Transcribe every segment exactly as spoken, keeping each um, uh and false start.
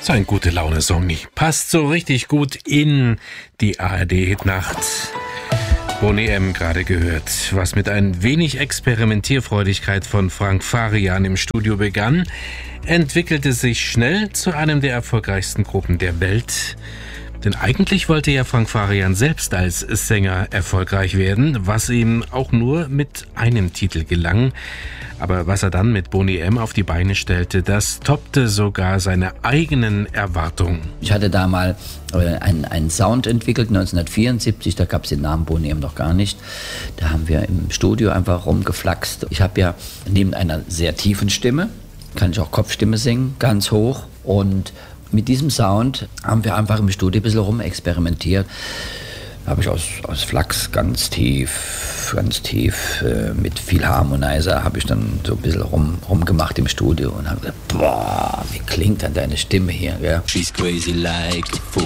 So ein Gute-Laune-Song, passt so richtig gut in die A R D-Hitnacht. Boney M. gerade gehört, was mit ein wenig Experimentierfreudigkeit von Frank Farian im Studio begann, entwickelte sich schnell zu einem der erfolgreichsten Gruppen der Welt. Denn eigentlich wollte ja Frank Farian selbst als Sänger erfolgreich werden, was ihm auch nur mit einem Titel gelang. Aber was er dann mit Boney M. auf die Beine stellte, das toppte sogar seine eigenen Erwartungen. Ich hatte da mal äh, einen, einen Sound entwickelt, neunzehnhundertvierundsiebzig, da gab es den Namen Boney M. noch gar nicht. Da haben wir im Studio einfach rumgeflaxt. Ich habe ja neben einer sehr tiefen Stimme, kann ich auch Kopfstimme singen, ganz hoch. Und mit diesem Sound haben wir einfach im Studio ein bisschen rumexperimentiert. Da habe ich aus, aus Flachs ganz tief, ganz tief, äh, mit viel Harmonizer habe ich dann so ein bisschen rum, rumgemacht im Studio und habe gesagt, boah, wie klingt dann deine Stimme hier, gell? She's crazy like a fool.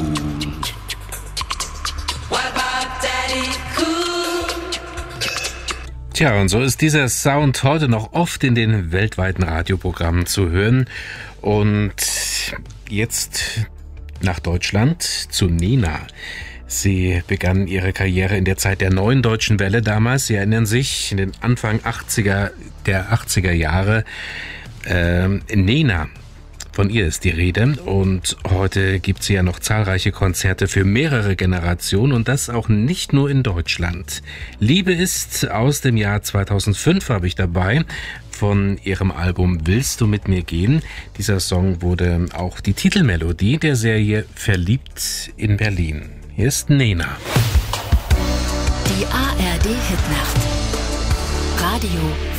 What about Daddy Cool? Tja, und so ist dieser Sound heute noch oft in den weltweiten Radioprogrammen zu hören. Und jetzt nach Deutschland zu Nena. Sie begann ihre Karriere in der Zeit der neuen deutschen Welle damals. Sie erinnern sich, in den Anfang achtziger, der achtziger Jahre. Ähm, Nena, von ihr ist die Rede. Und heute gibt sie ja noch zahlreiche Konzerte für mehrere Generationen und das auch nicht nur in Deutschland. Liebe ist aus dem Jahr zweitausendfünf, habe ich dabei, von ihrem Album Willst du mit mir gehen? Dieser Song wurde auch die Titelmelodie der Serie Verliebt in Berlin. Hier ist Nena. Die A R D-Hitnacht. Radio